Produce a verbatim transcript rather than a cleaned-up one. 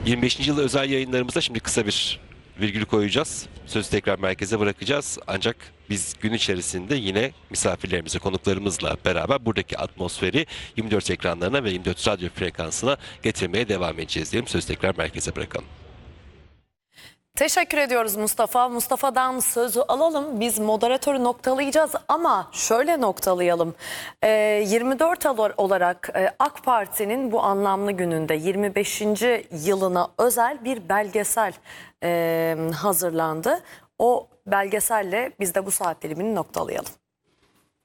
yirmi beşinci yıl özel yayınlarımızda şimdi kısa bir virgül koyacağız. Sözü tekrar merkeze bırakacağız. Ancak biz gün içerisinde yine misafirlerimize, konuklarımızla beraber buradaki atmosferi yirmi dört ekranlarına ve yirmi dört radyo frekansına getirmeye devam edeceğiz diyelim. Sözü tekrar merkeze bırakalım. Teşekkür ediyoruz Mustafa. Mustafa'dan sözü alalım. Biz moderatörü noktalayacağız ama şöyle noktalayalım. Ee, yirmi dört Aralık olarak e, AK Parti'nin bu anlamlı gününde yirmi beşinci yılına özel bir belgesel e, hazırlandı. O belgeselle biz de bu saat dilimini noktalayalım.